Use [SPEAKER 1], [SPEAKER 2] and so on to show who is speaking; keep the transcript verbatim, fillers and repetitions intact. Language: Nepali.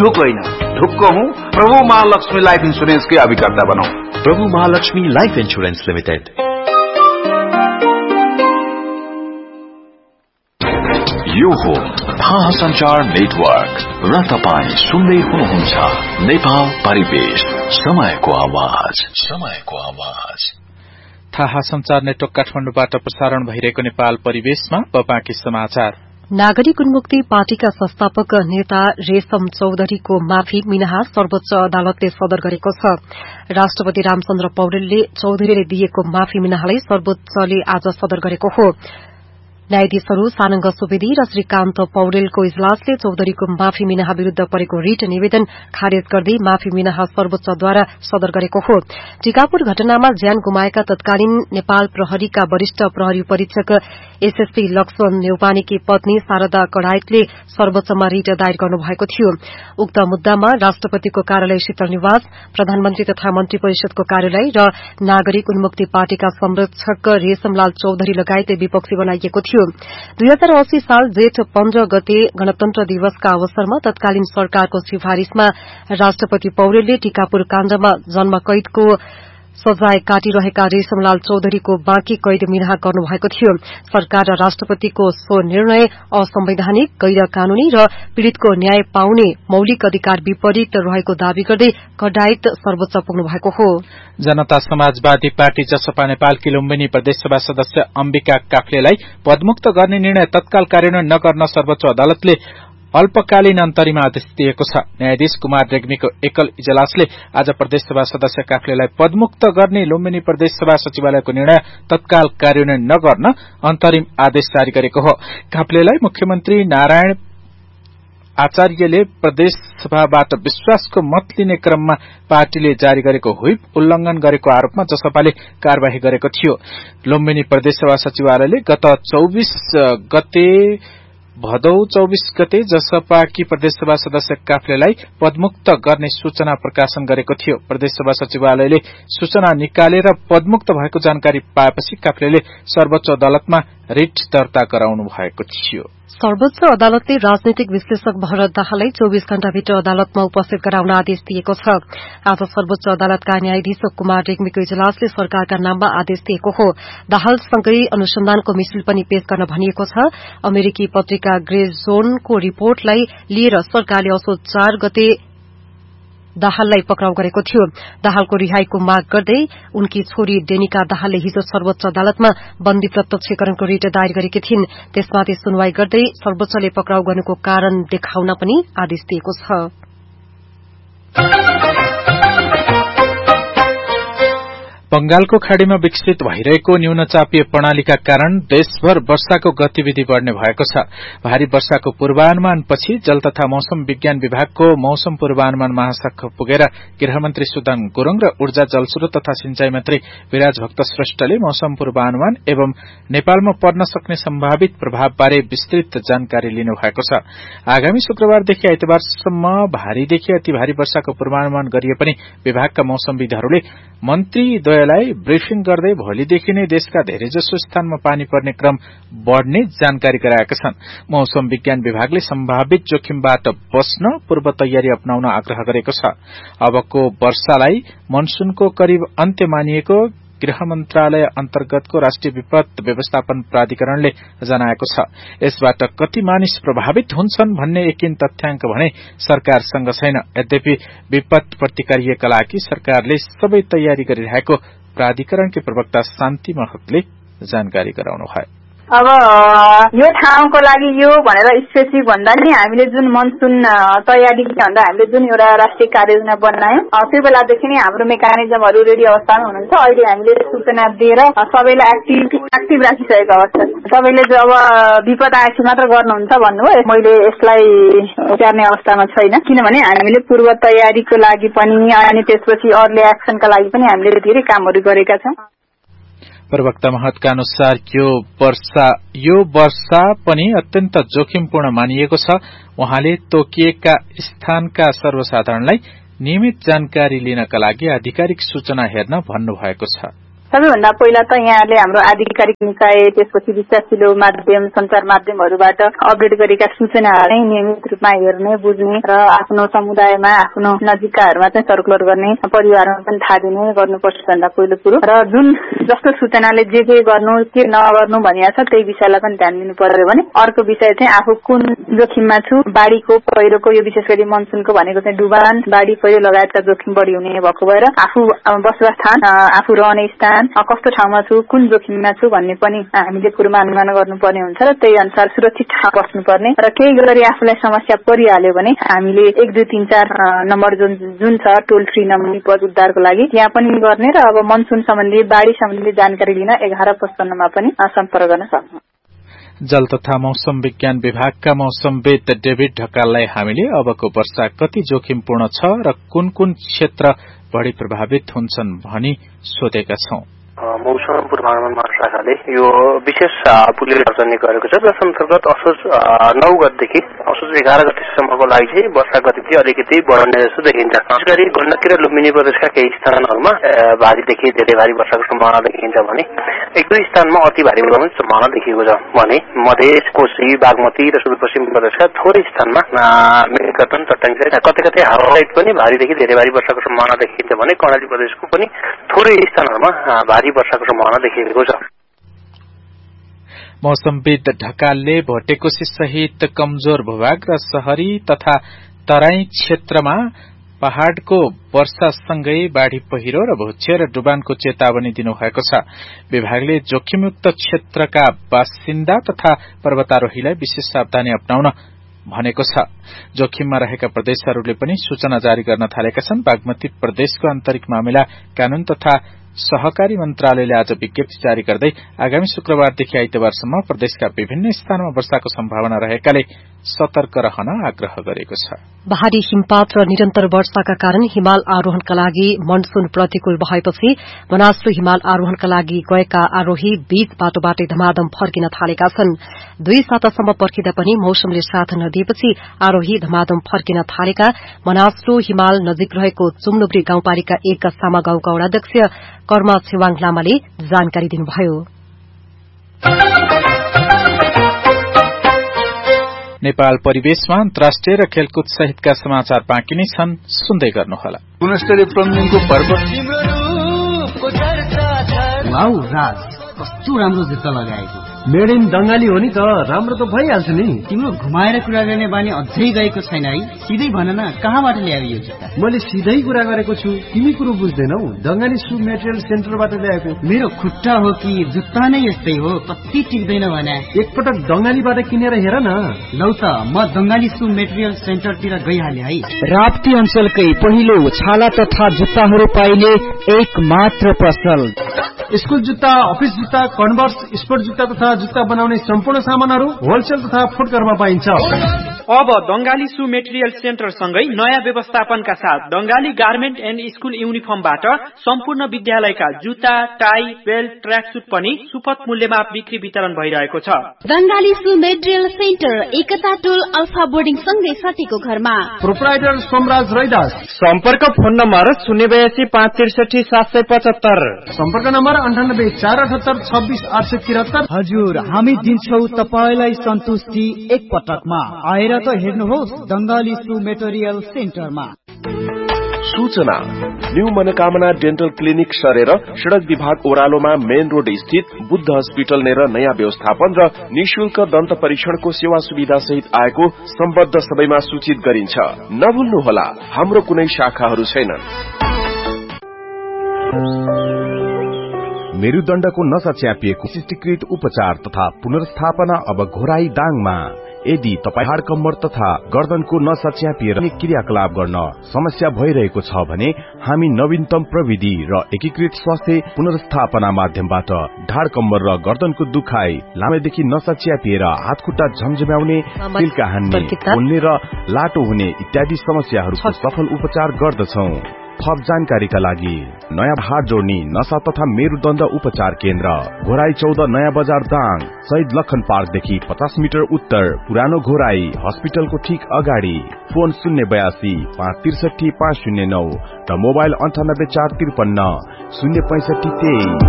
[SPEAKER 1] ढुक होइन, ढुक्क हूँ प्रभु महालक्ष्मी लाइफ इन्सुरेन्सकै अभिकर्ता बनौ।
[SPEAKER 2] प्रभु महालक्ष्मी लाइफ इन्सुरेन्स लिमिटेड। यो हो थाहा संचार नेटवर्क र तपाईं सुन्दै हुनुहुन्छ नेपाल परिवेश, समयको आवाज, समयको आवाज।
[SPEAKER 3] थाहा संचार नेटवर्क काठमाडौँबाट प्रसारण भइरहेको नेपाल परिवेशमा बाँकी समाचार।
[SPEAKER 4] नागरिक उन्मुक्ति पार्टीका संस्थापक नेता रेशम चौधरीको माफी मिनाहा सर्वोच्च अदालतले सदर गरेको छ। राष्ट्रपति रामचन्द्र पौडेलले चौधरीले दिएको माफी मिनाहालाई सर्वोच्चले आज सदर गरेको हो। न्यायाधीशहरू सानन्द सुवेदी र श्रीकान्त पौडेलको इजलासले चौधरीको माफी मिनाहा विरूद्ध परेको रिट निवेदन खारेज गर्दै माफी मिनाहा सर्वोच्चद्वारा सदर गरेको हो। टीकापुर घटनामा ज्यान गुमाएका तत्कालीन नेपाल प्रहरीका वरिष्ठ प्रहरी परीक्षक एसएसपी लक्ष्मण नेउपानेकी पत्नी शारदा कडायतले सर्वोच्चमा रिट दायर गर्नुभएको थियो। उक्त मुद्दामा राष्ट्रपतिको कार्यालय शीतल निवास, प्रधानमन्त्री तथा मन्त्री परिषदको कार्यालय र नागरिक उन्मुक्ति पार्टीका संरक्षक रेशमलाल चौधरी लगायतले विपक्षी बनाइएको थियो। दुई हजार अस्सी साल जेठ पन्ध्र गते गणतन्त्र दिवसका अवसरमा तत्कालीन सरकारको सिफारिशमा राष्ट्रपति पौडेलले टीकापुर काण्डमा जन्म कैदको सजाय काटिरहेका रेशमलाल चौधरीको बाँकी कैद मिनाहा गर्नुभएको थियो। सरकार र राष्ट्रपतिको सो निर्णय असंवैधानिक, गैर कानूनी र पीड़ितको न्याय पाउने मौलिक अधिकार विपरीत रहेको दावी गर्दै कडायत सर्वोच्च पुग्नु भएको हो।
[SPEAKER 3] जनता समाजवादी पार्टी जसपा नेपालकी लुम्बिनी प्रदेशसभा सदस्य अम्बिका काफ्लेलाई पदमुक्त गर्ने निर्णय तत्काल कार्यान्वयन नगर्न सर्वोच्च अदालतले अल्पकालीन अन्तरिम आदेश दिएको छ। न्यायाधीश कुमार रेग्मीको एकल इजलासले आज प्रदेशसभा सदस्य काफ्लेलाई पदमुक्त गर्ने लुम्बिनी प्रदेशसभा सचिवालयको निर्णय तत्काल कार्यान्वयन नगर्न अन्तरिम आदेश जारी गरेको हो। काफ्लेलाई मुख्यमन्त्री नारायण आचार्यले प्रदेशसभाबाट विश्वासको मत लिने क्रममा पार्टीले जारी गरेको व्हिप उल्लंघन गरेको आरोपमा जसपाले कार्यवाही गरेको थियो। लुम्बिनी प्रदेशसभा सचिवालयले गत चौबीस गते भदौ चौबीस गते जसपाकी प्रदेशसभा सदस्य काफ्लेलाई पदमुक्त गर्ने सूचना प्रकाशन गरेको थियो। प्रदेशसभा सचिवालयले सूचना निकालेर पदमुक्त भएको जानकारी पाएपछि काफ्लेले सर्वोच्च अदालतमा रिट दर्ता गराउनु भएको थियो।
[SPEAKER 4] सर्वोच्च अदालतले राजनैतिक विश्लेषक भरत दाहाललाई चौबीस घण्टाभित्र अदालतमा उपस्थित गराउन आदेश दिएको छ। आज सर्वोच्च अदालतका न्यायाधीश कुमार रेग्मीको इजलासले सरकारका नाममा आदेश दिएको हो। दाहालसँगै अनुसन्धानको मिसिल पनि पेश गर्न भनिएको छ। अमेरिकी पत्रिका ग्रे जोनको रिपोर्टलाई लिएर सरकारले असोज चार गते दाहाललाई पक्राउ गरेको थियो। दाहालको रिहाईको माग गर्दै उनकी छोरी डेनिका दाहालले हिजो सर्वोच्च अदालतमा बन्दी प्रत्यक्षकरणको रिट दायर गरेकी थिइन्। त्यसमाथि सुनवाई गर्दै सर्वोच्चले पक्राउ गर्नुको कारण देखाउन पनि आदेश दिएको छ।
[SPEAKER 3] बंगालको खाड़ीमा विकसित भइरहेको न्यूनचापीय प्रणालीका कारण देशभर वर्षाको गतिविधि बढ़ने भएको छ। भारी वर्षाको पूर्वानुमानपछि जल तथा मौसम विज्ञान विभागको मौसम पूर्वानुमान महाशाखा पुगेर गृहमन्त्री सुदान गुरूङ र ऊर्जा जलस्रोत तथा सिंचाई मन्त्री विराज भक्त श्रेष्ठले मौसम पूर्वानुमान एवं नेपालमा पर्न सक्ने सम्भावित प्रभावबारे विस्तृत जानकारी लिनु भएको छ। आगामी शुक्रबारदेखि आइतबारसम्म भारीदेखि अति भारी वर्षाको पूर्वानुमान गरिए पनि विभागका मौसमविदहरूले मन्त्री लाई ब्रिफिङ गर्दै भोलिदेखि नै देशका धेरैजसो स्थानमा पानी पर्ने क्रम बढ़ने जानकारी गराएका छन्। मौसम विज्ञान विभागले सम्भावित जोखिमबाट बस्न पूर्व तयारी अपनाउन आग्रह गरेको छ। अबको वर्षालाई मनसूनको करिब अन्त्य मानिएको गृह मन्त्रालय अन्तर्गतको राष्ट्रिय विपद व्यवस्थापन प्राधिकरणले जनाएको छ। यसबाट कति मानिस प्रभावित हुन्छन् भन्ने यकिन तथ्याङ्क भने सरकारसँग छैन। यद्यपि विपद प्रतिक्रियाका लागि सरकारले सबै तयारी गरिरहेको प्राधिकरणकी प्रवक्ता शान्ति महतले जानकारी गराउनुभयो।
[SPEAKER 5] अब यो ठाउँको लागि यो भनेर स्पेसिफिक भन्दा नि हामीले जुन मनसुन तयारी भन्दा हामीले जुन एउटा राष्ट्रिय कार्ययोजना बनायौं त्यो बेलादेखि नै हाम्रो मेकानिजमहरू रेडी अवस्थामा हुनुहुन्छ। अहिले हामीले सूचना दिएर सबैलाई एक्टिभ एक्टिभ राखिसकेको अवस्था छ। सबैले अब विपद आएपछि मात्र गर्नुहुन्छ भन्नुभयो, मैले यसलाई उचार्ने अवस्थामा छैन, किनभने हामीले पूर्व तयारीको लागि पनि अनि त्यसपछि अर्ली एक्सनका लागि पनि हामीले धेरै कामहरू गरेका छौं।
[SPEAKER 3] प्रवक्ता महतका अनुसार यो वर्षा यो वर्षा पनि अत्यन्त जोखिमपूर्ण मानिएको छ। उहाँले तोकिएका स्थानका सर्वसाधारणलाई नियमित जानकारी लिनका लागि आधिकारिक सूचना हेर्न भन्नुभएको छ।
[SPEAKER 5] सबैभन्दा पहिला त यहाँले हाम्रो आधिकारिक निकाय त्यसपछि विश्वासिलो माध्यम सञ्चार माध्यमहरूबाट अपडेट गरेका सूचनाहरू नै नियमित रूपमा हेर्ने बुझ्ने र आफ्नो समुदायमा आफ्नो नजिककाहरूमा चाहिँ सर्कुलर गर्ने परिवारमा पनि थाहा दिने गर्नुपर्छ भन्दा पहिलो कुरो र जुन जस्तो सूचनाले जे जे गर्नु के नगर्नु भनिएको छ त्यही विषयलाई पनि ध्यान दिनु पर्यो भने अर्को विषय चाहिँ आफू कुन जोखिममा छु बाढीको पहिरोको यो विशेष गरी मनसुनको भनेको चाहिँ डुबान बाढी पहिरो लगायतका जोखिम बढी हुने भएको भएर आफू बसोबास स्थान आफू रहने स्थान कस्तो ठाउँमा छु कुन जोखिममा छु भन्ने पनि हामीले पूर्वानुमान गर्नुपर्ने हुन्छ र त्यही अनुसार सुरक्षित ठाउँ बस्नुपर्ने र केही गरी आफूलाई समस्या परिहाल्यो भने हामीले एक दुई तीन चार नम्बर जुन जुन छ टोल फ्री नम्बर विपद उद्धारको लागि त्यहाँ पनि गर्ने र अब मनसुन सम्बन्धी बाढी सम्बन्धी जानकारी लिन एघार पचपन्नमा पनि सम्पर्क गर्न सक्छौं।
[SPEAKER 3] जल तथा मौसम विज्ञान विभागका मौसमविद डेभिड ढकाललाई हामीले अबको वर्षा कति जोखिमपूर्ण छ र कुन कुन क्षेत्र बढ़ी प्रभावित हुन्छन् भनी सोधेका छौं।
[SPEAKER 6] मौसम पूर्वानुमान महाशाखाले यो विशेष पुनर्जनी गरेको छ जस अन्तर्गत असोज नौ गतेदेखि असोज एघार गतेसम्मको लागि चाहिँ वर्षा गति चाहिँ अलिकति बढ्ने जस्तो देखिन्छ। विशेष गरी गण्डकी र लुम्बिनी प्रदेशका केही स्थानहरूमा भारीदेखि धेरै भारी वर्षाको सम्भावना देखिन्छ भने एक दुई स्थानमा अति भारी वर्षाको सम्भावना देखिएको छ भने मधेस कोशी बागमती र सुदूरपश्चिम प्रदेशका थोरै स्थानमा मेघगर्जन चट्याङ कतै कतै हावासहित पनि भारीदेखि धेरै भारी वर्षाको सम्भावना देखिन्छ भने कर्णाली प्रदेशको पनि थोरै स्थानहरूमा भारी वर्षाको सम्भावना देखिएको छ।
[SPEAKER 3] मौसमविद ढकालले भोटेकोशी सहित कमजोर भूभाग र शहरी तथा तराई क्षेत्रमा पहाड़को वर्षासँगै बाढ़ी पहिरो र भूक्षय र डुबानको चेतावनी दिनुभएको छ। विभागले जोखिमयुक्त क्षेत्रका बासिन्दा तथा पर्वतारोहीलाई विशेष सावधानी अपनाउन भनेको छ। जोखिममा रहेका प्रदेशहरूले पनि सूचना जारी गर्न थालेका छन्। बागमती प्रदेशको आन्तरिक मामिला कानून तथा सहकारी मन्त्रालयले आज विज्ञप्ति जारी गर्दै आगामी शुक्रबारदेखि आइतबारसम्म प्रदेशका विभिन्न स्थानमा वर्षाको सम्भावना रहेकाले सतर्क रहन आग्रह गरेको छ।
[SPEAKER 4] भारी हिमपात र निरन्तर वर्षाका कारण हिमाल आरोहणका लागि मनसून प्रतिकूल भएपछि मनासलु हिमाल आरोहणका लागि गएका आरोही बीच बाटोबाटै धमाधम फर्किन थालेका छन्। दुई सातासम्म पर्खिँदा पनि मौसमले साथ नदिएपछि आरोही धमाधम फर्किन थालेका मनासलु हिमाल नजिक रहेको चुम्नुब्री गाउँपालिका एकका सामा गाउँका वडाध्यक्ष कर्मा छेवाङ लामाले जानकारी दिनुभयो।
[SPEAKER 3] नेपाल परिवेशमा अन्तर्राष्ट्रिय र खेलकुद सहितका समाचार बाँकी नै छन्, सुन्दै गर्नुहोला।
[SPEAKER 1] गुणस्तरीय प्लम्बिङको पर्व
[SPEAKER 7] वाउ राज कस्तो राम्रो जुत्ता लगाएको। मेड इन बंगाली हो नि त, राम्रो त भइहाल्छ नि। तिम्रो घुमाएर कुरा गर्ने बानी अझै गएको छैन है? सिधै भन न, कहाँबाट ल्यायो यो जुत्ता? मैले सिधै कुरा गरेको छु, तिमी कुरो बुझ्दैनौ। बंगाली सु मेटेरियल सेन्टरबाट ल्याएको। मेरो खुट्टा हो कि जुत्ता नै यस्तै हो, कति टिक्दैन भने। एकपटक बंगालीबाट किनेर हेर न। लौ त म बंगाली सु मेटेरियल सेन्टरतिर गइहाले है।
[SPEAKER 8] राप्ती अञ्चलकै पहिलो छाला तथा जुत्ताहरू पाइने एक मात्र पसल।
[SPEAKER 7] स्कुल जुत्ता, अफिस जुत्ता, कन्भर्स, स्पोर्ट जुत्ता तथा जुत्ता बनाउने सम्पूर्ण सामानहरू होलसेल तथा फुटकरमा पाइन्छ।
[SPEAKER 9] अब बंगाली सु मेटेरियल सेन्टर सँगै नयाँ व्यवस्थापनका साथ बंगाली गार्मेन्ट एन्ड स्कुल युनिफर्मबाट सम्पूर्ण विद्यालयका जुत्ता, टाई, बेल्ट, ट्र्याकसुट पनि सुपथ मूल्यमा बिक्री वितरण भइरहेको छ।
[SPEAKER 10] बंगाली सु मेटेरियल सेन्टर एकता टोल अल्फा बोर्डिङ सँगै सतीको घरमा।
[SPEAKER 7] प्रोप्राइटर सोमराज रैदास।
[SPEAKER 8] सम्पर्क फोन नम्बर शून्य बयासी पाँच त्रिसठी सात सय पचहत्तर।
[SPEAKER 7] सम्पर्क नम्बर अन्ठानब्बे चार अठहत्तर छब्बीस आठ सय तिहत्तर।
[SPEAKER 8] हजुर, हामी दिन्छौ तपाईलाई सन्तुष्टि एक पटकमा। आएर त हेर्नुहोस् बंगाली सु मेटेरियल सेन्टरमा।
[SPEAKER 11] सूचना न्यू मनोकामना डेन्टल क्लिनिक सरेर सड़क विभाग ओह्रालोमा मेन रोड स्थित बुद्ध हस्पिटल नेर नयाँ व्यवस्थापन र निशुल्क दन्त परीक्षणको सेवा सुविधा सहित आएको सम्बद्ध सबैमा सूचित गरिन्छ। नभुल्नुहोला, हाम्रो कुनै शाखाहरू छैनन्।
[SPEAKER 12] मेरुदण्डको नसा च्यापिएको सिस्टीकृत उपचार तथा पुनर्स्थापना अब घोराई दाङमा। यदि तपाई हाड कम्मर तथा गर्दनको नसा च्यापिएर क्रियाकलाप गर्न समस्या भइरहेको छ भने हामी नवीनतम प्रविधि र एकीकृत स्वास्थ्य पुनर्स्थापना माध्यमबाट ढाड कम्मर र गर्दनको दुखाइ, लामैदेखि नसा च्यापिएर हातखुट्टा झमझम्याउने, तिलका हान्ने, पोल्ने र लाटो हुने इत्यादि समस्याहरूको सफल उपचार गर्दछौं। थप जानकारीका लागि नयाँ हाड जोड्ने नसा तथा मेरुदण्ड उपचार केन्द्र घोराई चौध नयाँ बजार दाङ, शहीद लखन पार्कदेखि पचास मिटर उत्तर पुरानो घोराई हस्पिटलको ठीक अगाडि। फोन शून्य बयासी पाँच त्रिसठी पाँच शून्य नौ र मोबाइल अन्ठानब्बे चार त्रिपन्न शून्य पैंसठी तेइस।